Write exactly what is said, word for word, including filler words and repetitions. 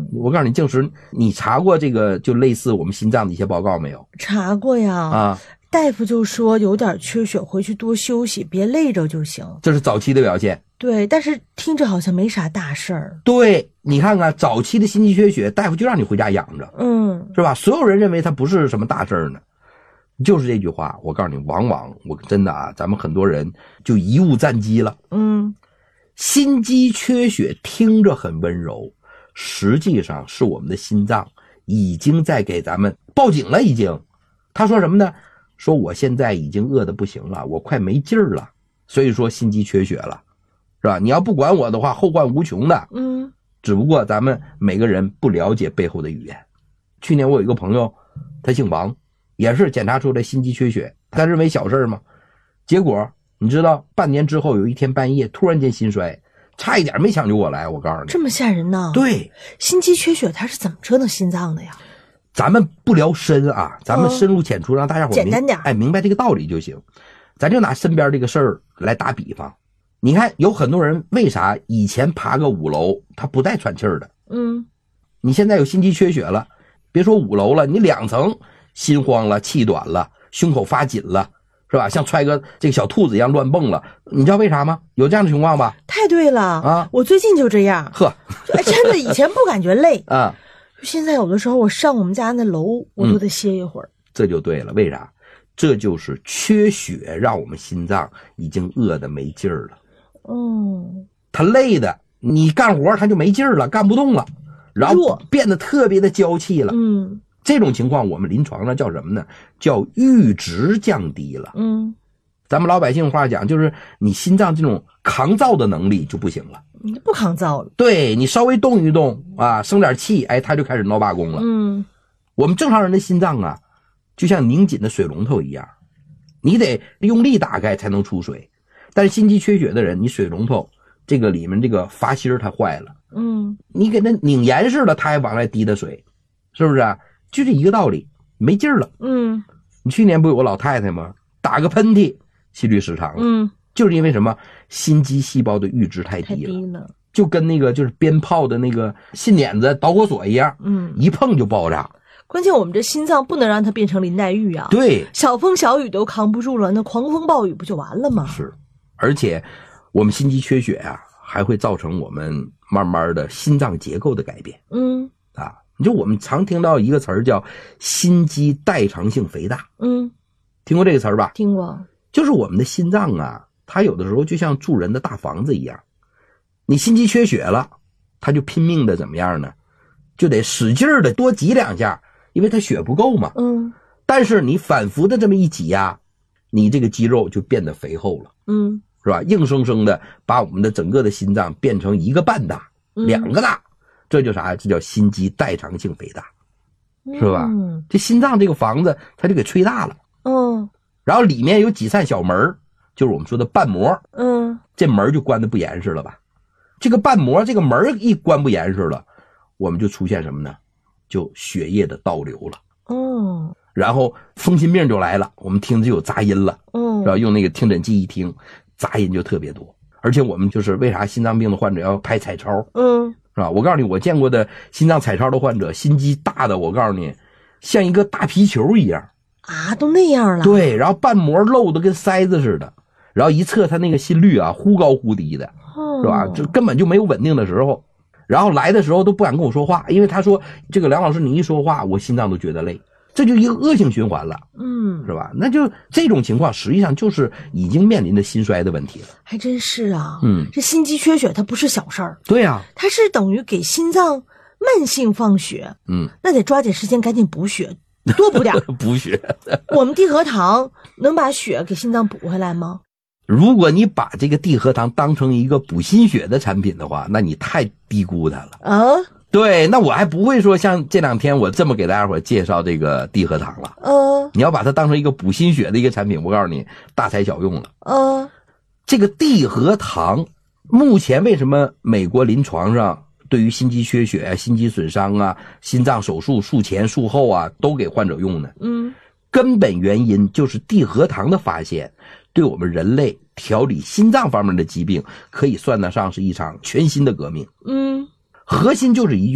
我告诉你，静时，你查过这个就类似我们心脏的一些报告没有？ 查过呀。 啊， 大夫就说有点缺血，回去多休息，别累着就行。 这是早期的表现。 对，但是听着好像没啥大事儿。 对，你看看早期的心肌缺血，大夫就让你回家养着， 嗯， 是吧？所有人认为它不是什么大事儿呢。就是这句话，我告诉你，往往我真的啊，咱们很多人就贻误战机了。 嗯， 心肌缺血听着很温柔，实际上是我们的心脏已经在给咱们报警了。已经，他说什么呢？说我现在已经饿得不行了，我快没劲儿了，所以说心肌缺血了，是吧？你要不管我的话，后患无穷的。 嗯， 只不过咱们每个人不了解背后的语言。去年我有一个朋友，他姓王，也是检查出来心肌缺血，他认为小事嘛，结果你知道半年之后有一天半夜突然间心衰，差一点没抢救过来。我告诉你， 这么吓人呢？ 对， 心肌缺血它是怎么折腾心脏的呀？ 咱们不聊深啊，咱们深入浅出，让大家伙简单点， 哎，明白这个道理就行。咱就拿身边这个事儿来打比方，你看有很多人为啥以前爬个五楼他不带喘气儿的？ 嗯， 你现在有心肌缺血了，别说五楼了，你两层心慌了，气短了，胸口发紧了，是吧？像揣个这个小兔子一样乱蹦了。你知道为啥吗？有这样的情况吧？ 太对了啊！ 我最近就这样。 呵， 哎，真的，以前不感觉累啊， 现在有的时候我上我们家那楼，我都得歇一会儿。 嗯，这就对了，为啥？这就是缺血让我们心脏已经饿得没劲儿了。 哦， 他累的，你干活他就没劲儿了，干不动了，然后变得特别的娇气了。 嗯。 这种情况我们临床上叫什么呢？叫阈值降低了。 嗯， 咱们老百姓话讲，就是你心脏这种抗造的能力就不行了， 你不抗造了。 对，你稍微动一动啊，生点气，哎，它就开始闹罢工了。 嗯， 我们正常人的心脏啊，就像拧紧的水龙头一样，你得用力打开才能出水。但是心肌缺血的人，你水龙头这个里面这个阀芯它坏了， 嗯， 你给它拧严实了，它还往外滴的水，是不是啊？就这一个道理，没劲儿了。 嗯， 你去年不有个老太太吗？打个喷嚏，心律失常了。 嗯， 就是因为什么？心肌细胞的阈值太低了， 太低了， 就跟那个就是鞭炮的那个信点子导火索一样， 嗯， 一碰就爆炸。 关键我们这心脏不能让它变成林黛玉啊！ 对， 小风小雨都扛不住了，那狂风暴雨不就完了吗？ 是，而且我们心肌缺血啊，还会造成我们慢慢的心脏结构的改变。 嗯。 啊，就我们常听到一个词儿叫心肌代偿性肥大。 嗯， 听过这个词儿吧？ 听过。就是我们的心脏啊，它有的时候就像住人的大房子一样，你心肌缺血了，它就拼命的怎么样呢？就得使劲的多挤两下，因为它血不够嘛。 嗯。 但是你反复的这么一挤呀，你这个肌肉就变得肥厚了。 嗯， 是吧？硬生生的把我们的整个的心脏变成一个半大、嗯、两个大，这叫啥？这叫心肌代偿性肥大，是吧？嗯，这心脏这个房子它就给吹大了。 嗯， 然后里面有几扇小门，就是我们说的瓣膜。 嗯， 这门就关得不严实了吧？这个瓣膜这个门一关不严实了，我们就出现什么呢？就血液的倒流了。 哦， 然后风心病就来了，我们听着就有杂音了。 嗯， 是吧？用那个听诊器一听，杂音就特别多。而且我们就是为啥心脏病的患者要拍彩超？ 嗯， 是吧？我告诉你，我见过的心脏彩超的患者，心肌大的，我告诉你，像一个大皮球一样啊，都那样了。 对，然后瓣膜漏的跟塞子似的，然后一测他那个心率啊，忽高忽低的， 哦、 是吧？这根本就没有稳定的时候。然后来的时候都不敢跟我说话，因为他说这个梁老师你一说话，我心脏都觉得累。这就一个恶性循环了， 嗯， 是吧？那就这种情况，实际上就是已经面临着心衰的问题了。 还真是啊， 嗯， 这心肌缺血它不是小事儿， 对啊， 它是等于给心脏慢性放血， 嗯， 那得抓紧时间赶紧补血，多补点补血。 我们地核糖能把血给心脏补回来吗？ 如果你把这个地核糖当成一个补心血的产品的话，那你太低估它了啊。 对，那我还不会说像这两天我这么给大家伙介绍这个地核糖了。 嗯、呃， 你要把它当成一个补心血的一个产品，我告诉你，大材小用了。 嗯、呃， 这个地核糖目前为什么美国临床上对于心肌缺血、心肌损伤啊、心脏手术术前术后啊都给患者用呢？ 嗯， 根本原因就是地核糖的发现，对我们人类调理心脏方面的疾病可以算得上是一场全新的革命。 嗯， 核心就是一句